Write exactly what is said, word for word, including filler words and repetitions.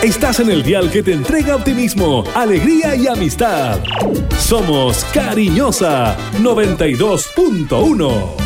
Estás en el dial que te entrega optimismo, alegría y amistad. Somos Cariñosa noventa y dos punto uno.